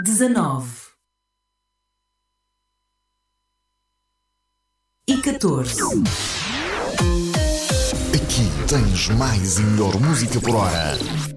19 e 14. Aqui tens mais e melhor música por hora.